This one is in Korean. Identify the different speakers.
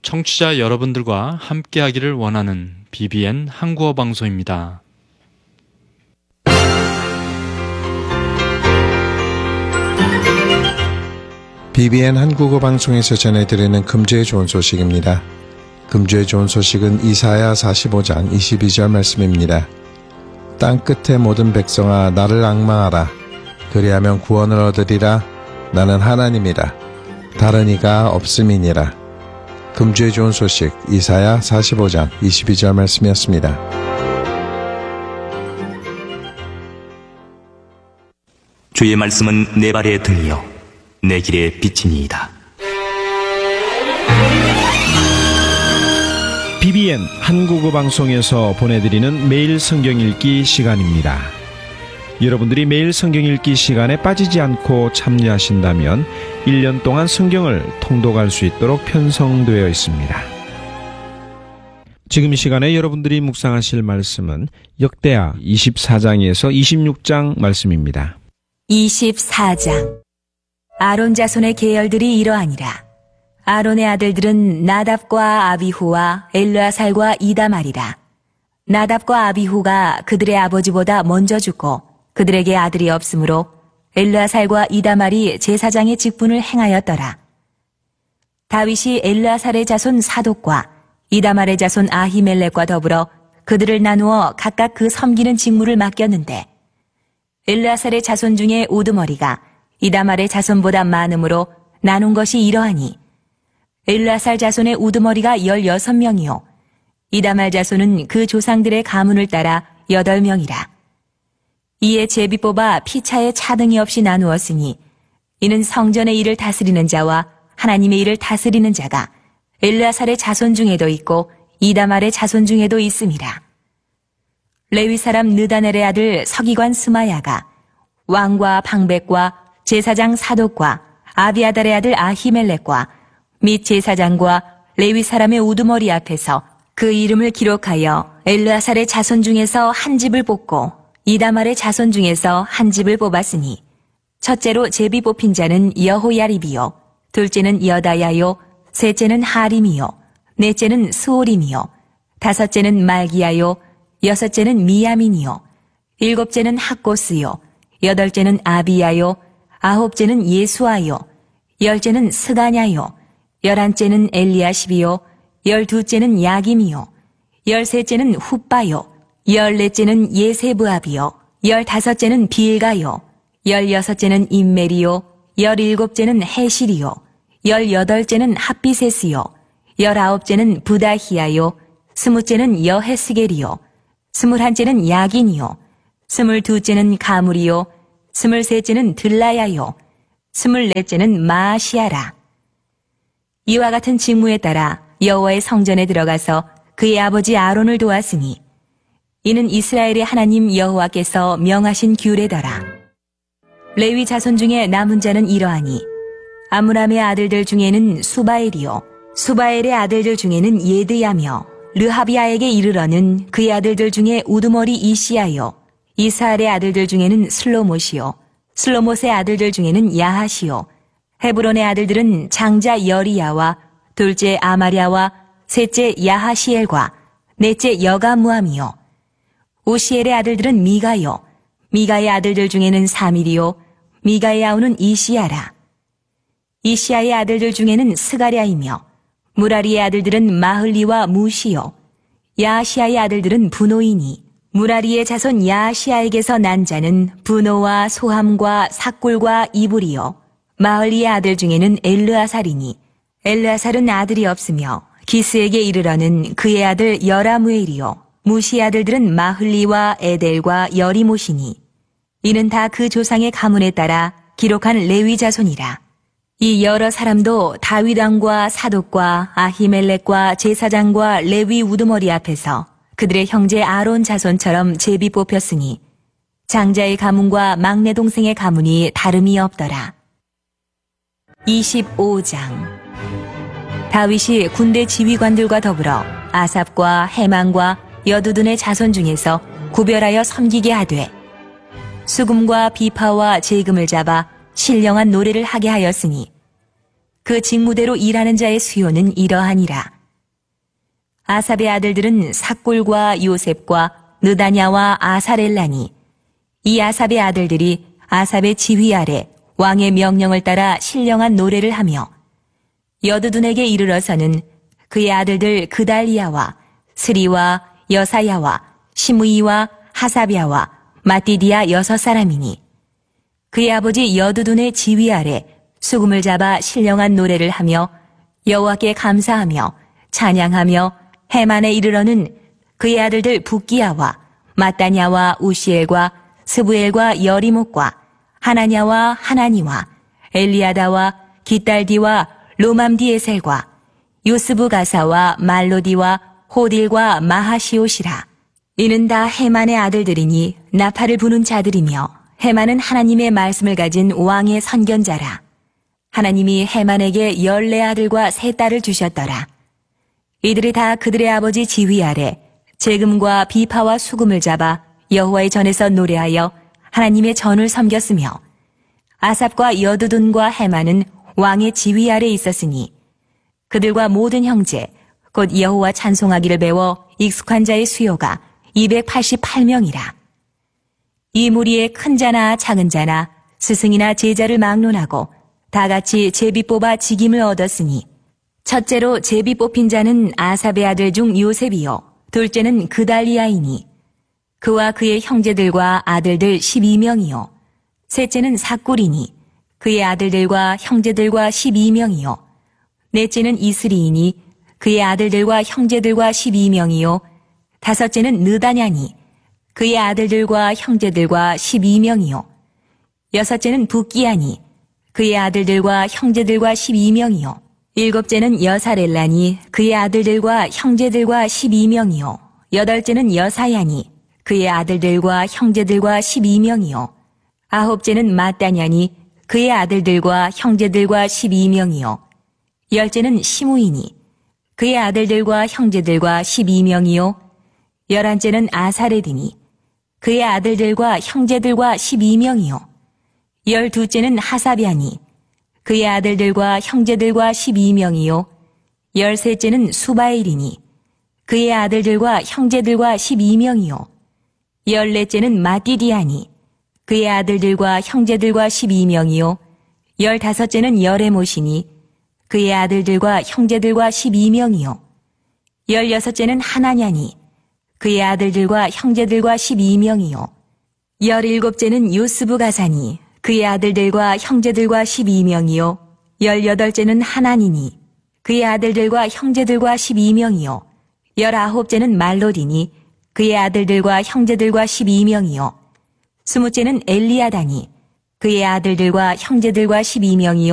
Speaker 1: 청취자 여러분들과 함께하기를 원하는 BBN 한국어 방송입니다.
Speaker 2: BBN 한국어 방송에서 전해드리는 금주의 좋은 소식입니다. 금주의 좋은 소식은 이사야 45장 22절 말씀입니다. 땅끝의 모든 백성아 나를 앙망하라. 그리하면 구원을 얻으리라. 나는 하나님이라. 다른 이가 없음이니라. 금주의 좋은 소식 이사야 45장 22절 말씀이었습니다.
Speaker 3: 주의 말씀은 내 발의 등이요 내 길의 빛이니이다.
Speaker 4: BBN 한국어 방송에서 보내드리는 매일 성경 읽기 시간입니다. 여러분들이 매일 성경 읽기 시간에 빠지지 않고 참여하신다면 1년 동안 성경을 통독할 수 있도록 편성되어 있습니다. 지금 이 시간에 여러분들이 묵상하실 말씀은 역대하 24장에서 26장 말씀입니다.
Speaker 5: 24장. 아론 자손의 계열들이 이러하니라. 아론의 아들들은 나답과 아비후와 엘르아살과 이다말이라. 나답과 아비후가 그들의 아버지보다 먼저 죽고 그들에게 아들이 없으므로 엘르아살과 이다말이 제사장의 직분을 행하였더라. 다윗이 엘르아살의 자손 사독과 이다말의 자손 아히멜렉과 더불어 그들을 나누어 각각 그 섬기는 직무를 맡겼는데 엘르아살의 자손 중에 우두머리가 이다말의 자손보다 많으므로 나눈 것이 이러하니 엘르아살 자손의 우두머리가 16명이요 이다말 자손은 그 조상들의 가문을 따라 8명이라. 이에 제비 뽑아 피차에 차등이 없이 나누었으니 이는 성전의 일을 다스리는 자와 하나님의 일을 다스리는 자가 엘르아살의 자손 중에도 있고 이다말의 자손 중에도 있음이라. 레위 사람 느다넬의 아들 서기관 스마야가 왕과 방백과 제사장 사독과 아비아달의 아들 아히멜렉과 및 제사장과 레위 사람의 우두머리 앞에서 그 이름을 기록하여 엘르아살의 자손 중에서 한 집을 뽑고 이다말의 자손 중에서 한 집을 뽑았으니 첫째로 제비 뽑힌 자는 여호야립이요 둘째는 여다야요 셋째는 하림이요 넷째는 스오림이요 다섯째는 말기야요 여섯째는 미야민이요 일곱째는 학고스요 여덟째는 아비야요 아홉째는 예수아요 열째는 스가냐요 열한째는 엘리야십이요 열두째는 야김이요 열셋째는 훗바요 열넷째는 예세브압이요 열다섯째는 빌가요 열여섯째는 임멜이요 열일곱째는 헤실이요 열여덟째는 핫비세스요 열아홉째는 부다히야요 스무째는 여헤스겔이요 스물한째는 야긴이요 스물두째는 가물이요 스물셋째는 들라야요 스물넷째는 마아시아라. 이와 같은 직무에 따라 여호와의 성전에 들어가서 그의 아버지 아론을 도왔으니 이는 이스라엘의 하나님 여호와께서 명하신 규례더라. 레위 자손 중에 남은 자는 이러하니 아므람의 아들들 중에는 수바엘이요 수바엘의 아들들 중에는 예드야며 르하비아에게 이르러는 그의 아들들 중에 우두머리 이시야요 이스라엘의 아들들 중에는 슬로못이요 슬로못의 아들들 중에는 야하시요 헤브론의 아들들은 장자 여리야와 둘째 아마랴와 셋째 야하시엘과 넷째 여가무함이요 우시엘의 아들들은 미가요 미가의 아들들 중에는 사밀이요 미가의 아우는 이시야라. 이시야의 아들들 중에는 스가랴이며 무라리의 아들들은 마흘리와 무시요 야시야의 아들들은 분노이니 무라리의 자손 야시야에게서 난 자는 분노와 소함과 삭굴과 이불이요 마흘리의 아들 중에는 엘르아살이니 엘르아살은 아들이 없으며 기스에게 이르러는 그의 아들 여라무엘이요 무시의 아들들은 마흘리와 에델과 여리못이니 이는 다 그 조상의 가문에 따라 기록한 레위 자손이라. 이 여러 사람도 다윗 왕과 사독과 아히멜렉과 제사장과 레위 우두머리 앞에서 그들의 형제 아론 자손처럼 제비 뽑혔으니 장자의 가문과 막내 동생의 가문이 다름이 없더라. 25장. 다윗이 군대 지휘관들과 더불어 아삽과 헤만과 여두둔의 자손 중에서 구별하여 섬기게 하되 수금과 비파와 제금을 잡아 신령한 노래를 하게 하였으니 그 직무대로 일하는 자의 수요는 이러하니라. 아삽의 아들들은 삭골과 요셉과 느다냐와 아사렐라니. 이 아삽의 아들들이 아삽의 지휘 아래 왕의 명령을 따라 신령한 노래를 하며 여두둔에게 이르러서는 그의 아들들 그달리야와 스리와 여사야와 시므이와 하사비아와 마띠디아 6사람이니 그의 아버지 여두둔의 지휘 아래 수금을 잡아 신령한 노래를 하며 여호와께 감사하며 찬양하며 해만에 이르러는 그의 아들들 붓기야와 마따냐와 우시엘과 스부엘과 여리목과 하나냐와 하나니와 엘리아다와 기딸디와 로맘디에셀과 요스부 가사와 말로디와 호딜과 마하시오시라. 이는 다 해만의 아들들이니 나팔을 부는 자들이며 해만은 하나님의 말씀을 가진 왕의 선견자라. 하나님이 해만에게 14아들과 3딸을 주셨더라. 이들이 다 그들의 아버지 지휘 아래 재금과 비파와 수금을 잡아 여호와의 전에서 노래하여 하나님의 전을 섬겼으며 아삽과 여두둔과 해만은 왕의 지휘 아래 있었으니 그들과 모든 형제 곧 여호와 찬송하기를 배워 익숙한 자의 수요가 288명이라. 이 무리에 큰 자나 작은 자나 스승이나 제자를 막론하고 다 같이 제비 뽑아 직임을 얻었으니 첫째로 제비 뽑힌 자는 아삽의 아들 중 요셉이요 둘째는 그달리아이니 그와 그의 형제들과 아들들 12명이요 셋째는 삭골이니 그의 아들들과 형제들과 12명이요 넷째는 이스리이니 그의 아들들과 형제들과 12명이요 다섯째는 느다냐니 그의 아들들과 형제들과 12명이요 여섯째는 붓기야니 그의 아들들과 형제들과 12명이요 일곱째는 여사렐라니 그의 아들들과 형제들과 12명이요 여덟째는 여사야니 그의 아들들과 형제들과 12명이요 아홉째는 마따냐니 그의 아들들과 형제들과 12명이요 열째는 시므이니 그의 아들들과 형제들과 12명이요 열한째는 아사레디니 그의 아들들과 형제들과 12명이요 열두째는 하사비아니 그의 아들들과 형제들과 12명이요 열셋째는 수바엘이니 그의 아들들과 형제들과 12명이요 열넷째는 마띠디아니 그의 아들들과 형제들과 12명이요 열다섯째는 여레못이니 그의 아들들과 형제들과 12명이요 열여섯째는 하나냐니 그의 아들들과 형제들과 12명이요 열일곱째는 요스부 가사니 그의 아들들과 형제들과 12명이요 열여덟째는 하나니니 그의 아들들과 형제들과 12명이요 열아홉째는 말로디니 그의 아들들과 형제들과 12명이요 스무째는 엘리아다니 그의 아들들과 형제들과 12명이요